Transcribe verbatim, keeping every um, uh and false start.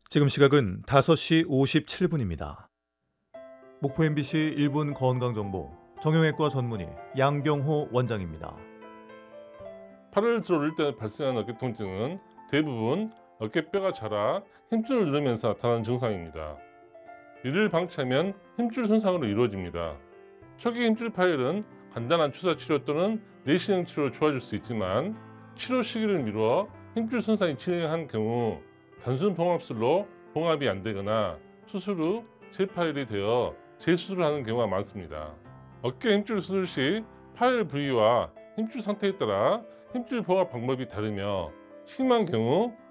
지금 시각은 다섯 시 오십칠 분입니다. 목포 엠비씨 일 분 건강정보 정형외과 전문의 양병호 원장입니다. 팔을 들어 올릴 때 발생하는 어깨 통증은 대부분 어깨뼈가 자라 힘줄을 누르면서 나타나는 증상입니다. 이를 방치하면 힘줄 손상으로 이루어집니다. 초기 힘줄 파열은 간단한 주사 치료 또는 내시경 치료로 좋아질 수 있지만 치료 시기를 미루어 힘줄 손상이 진행한 경우 단순 봉합술로 봉합이 안 되거나 수술 후 재파열이 되어 재수술을 하는 경우가 많습니다. 어깨 힘줄 수술 시 파열 부위와 힘줄 상태에 따라 힘줄 봉합 방법이 다르며 심한 경우